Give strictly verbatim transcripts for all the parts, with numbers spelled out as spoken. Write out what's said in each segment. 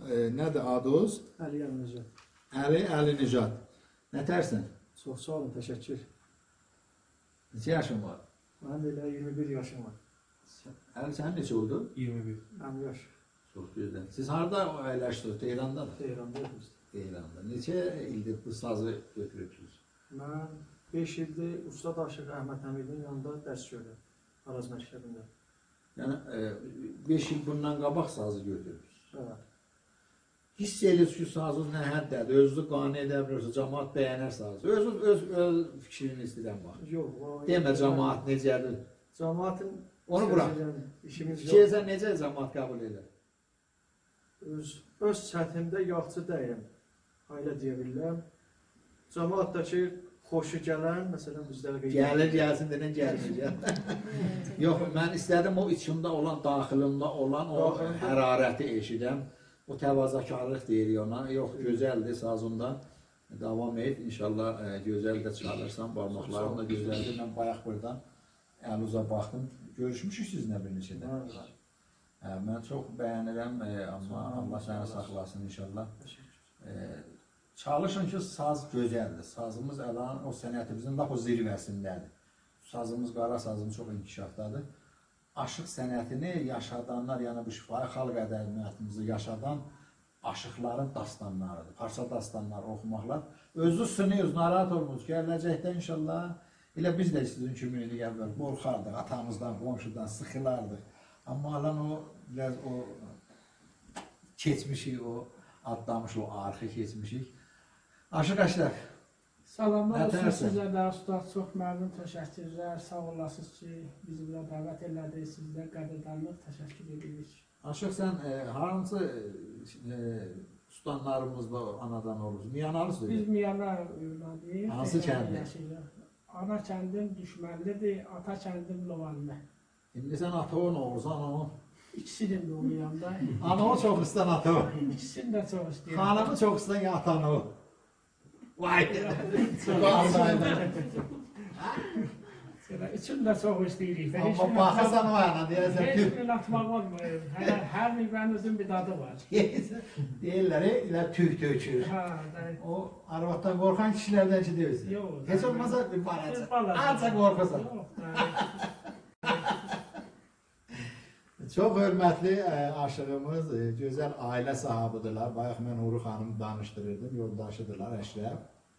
e, nədir adınız? Əli Əlinəcad. Əli Əlinəcad. Nə tərsən? Çox sağ olun, təşəkkür. Neçə yaşın var? Mənim də elə iyirmi bir yaşım var. Əli sənin neçə oldu? iyirmi bir. Mənim yaş. Çox gözəl. Siz harada əyləşdiniz? Tehranda da? Tehranda yoxuz. Tehranda. Neçə ildir bu sazı götürürsünüz? Mən beş ildir Usta Aşıq Əhməd Həmidin yanında dərs görürəm. Araz məktəbində. Yəni beş il bundan qabaq sazı götürürsünüz. Evet. Hiss edirsiniz ki, sazınız nə həddədir, özünüzü qane edə bilirsiniz, cəmaat bəyənər sazı. Özünüz öz, öz fikrini istəyirəm bax. Yox. Demə cəmaat necədir? Cəmaatın onu bırak. İşimiz yox. Fikirsən necə cəmaat qəbul edir? Öz, öz çətimdə yaxçı dəyəm. Ailə deyə bilirəm. Cəmaat da ki, xoşu gələn, məsələn, bizlərə qeyd gəlir, gəlsin deyən gəlmir. Yox, mən istədim o içimdə olan, daxilimdə olan o hərarəti eşidəm. O təvazökarlıq deyirik ona. Yox, gözəldir sazında. Davam et. İnşallah e, gözəl də çıxarırsan. Barmaqlarım da gözəldir. Mən bayaq buradan əluza baxdım. Görüşmüşük sizinlə bir neçədə. E, mən çox bəyənirəm, e, amma Allah səni saxlasın inşallah. E, çalışın ki, saz gözəldir. Sazımız əlan o sənətimizin lap o zirvəsindədir. Sazımız, qara sazımız çox inkişafdadır. Aşıq sənətini yaşadanlar, yəni bu şifahi xalq ədəbiyyatımızı yaşadan aşıqların dastanlarıdır. Parça dastanları oxumaqlar. Özü sınıyız, narahat olmuyoruz. Gələcəkdə inşallah elə biz də sizin kimi ilə gəlir, qorxardıq, atamızdan, qonşudan sıxılardıq. Amma alan o, biraz o keçmişik, o adlamışıq, o arxı keçmişik. Aşıq Əşrəf. Salamlar olsun sizə də, ustad, çox məmnun, təşəkkürlər, sağ olasınız ki, bizi buna dəvət elədiniz, sizdə qədərdanlıq, təşəkkür edirik. Aşıq, sən e, hansı e, ustanlarımızla anadan olursun? Miyanalı söyləyir? Biz Miyanalı övladıyıq. Hansı kəndi? Ana kəndim düşmənlidir, ata kəndim Lovanlı. İndi sən ata onu olursan, onu? İkisinin də onun yanında. Ana o çox istan ata o. İkisini də çox istəyir. Xanımı çox istan ya atanı o. Vay! Üçün də çox istəyirik. Amma baxırsan o yana, deyərsən ki... Heç bir atmaq olmuyor. Hər nüvənizin bir dadı var. Deyirlər, elə tüh tökür. O, arvaddan qorxan kişilərdən ki, deyirsin. Yox. Heç olmasa bir balaca. Azca qorxursan. Çox hörmətli aşığımız, gözəl ailə sahabıdırlar. Bayaq mən Uğur xanım danışdırırdım, yoldaşıdırlar Əşrəf.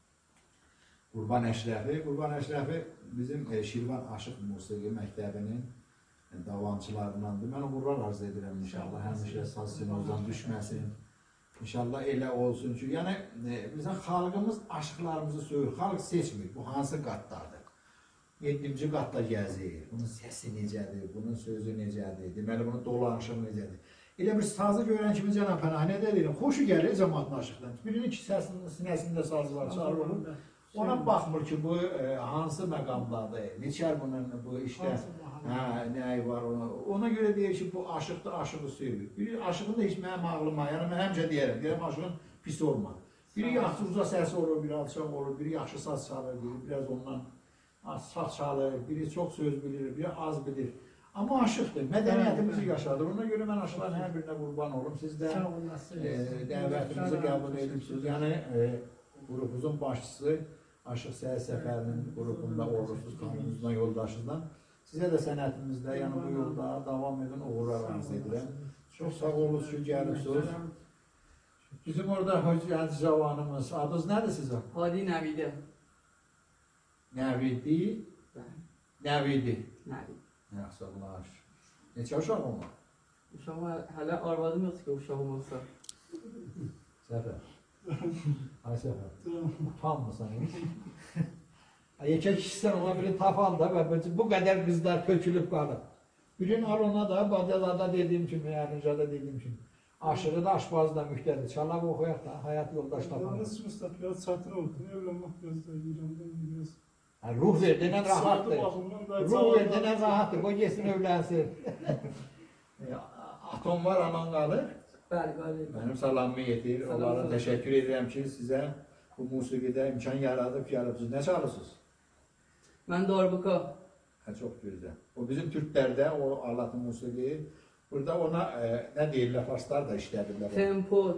Qurban Əşrəfi. Qurban Əşrəfi bizim Şirvan Aşıq Musiqi Məktəbinin davamçılarındandır. Mən uğurlar arz edirəm inşallah. Həmişə saz sinozdan düşməsin. İnşallah elə olsun ki, yəni bizə xalqımız aşıqlarımızı söyür. Xalq seçmir, bu hansı qatdadır. Yeddinci qatda gəzir, bunun səsi necədir, bunun sözü necədir, deməli bunun dolanışı necədir. Elə bir sazı görən kimi Cənab Pənah, nə deyirəm, xoşu gəlir cəmaatın aşıqdan. Birinin iki səsinin sinəsində sazı var, çağır olur. Ona baxmır ki, bu e, hansı məqamdadır, neçər bunun bu işdə hə, nəyi var ona. Ona görə deyir ki, bu aşıqdır, aşığı söylür. Biri aşığın da heç mənim ağlıma, yəni mən həmcə deyərəm, deyərəm aşığın pis olma. Biri yaxşı uca səsi olur, biri alçaq olur, biri yaxşı saz çalır, biri biraz ondan saz çalır, biri çox söz bilir, biri az bilir. Amma aşıqdır, mədəniyyətimizi yaşadır. Ona görə mən aşıqların hər birinə qurban olum. Siz də e, dəvətimizi qəbul edirsiniz. Yəni, e, qrupumuzun başçısı Aşıq Səhər Səfərinin qrupunda olursunuz, kanunuzdan, yoldaşınızdan. Sizə də sənətimizdə, yəni bu yolda davam edin, uğurlar arz edirəm. Çox sağ olun ki, gəlirsiniz. Bizim orada Hacı Cavanımız, adınız nədir sizə? Hadi Nəvidə. Nəvidi? Nəvidi. Nəvidi. Yaxşılar. Neçə uşaq olmaq? Uşağım hələ arvadım yoxdur ki, uşağım olsa. Səfər. Ay Səfər. Utanmısan heç? Yekə kişisən ona biri tapan da və bu qədər qızlar tökülüb qalır. Birin al ona da, bacılarda dediyim kimi, yardımcada dediyim kimi. Aşırı da, aşpazı da mühtədir. Çalaq oxuyaq da, həyat yoldaş tapanır. Yalnız Mustafa biraz çatır oldu. Evlenmek biraz da İran'dan biraz. Ruh verdiğinden rahattır. Ruh verdiğinden rahattır. O geçsin evlensin. Atom var, anan qalır. Bəli, bəli. Mənim salamımı yetir. Onlara təşəkkür edirəm ki, sizə bu musiqidə imkan yaradıb, yaradıb. Nə çalırsınız? Mən darbuka. Hə, çox gözəl. O bizim türklərdə, o alatı musiqi. Burada ona e, nə deyirlər, farslar da işlədirlər. Tempo,